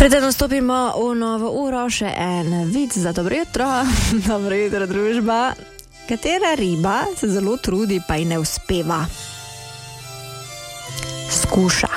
Preden nastopimo v novo uro, še en vic za dobro jutro. Dobro jutro, družba. Katera riba se zelo trudi, pa ji ne uspeva? Skuša.